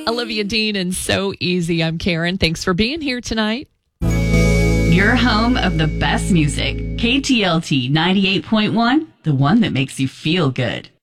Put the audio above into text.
Olivia Dean and So Easy. I'm Karen. Thanks for being here tonight. Your home of the best music. KTLT 98.1, the one that makes you feel good.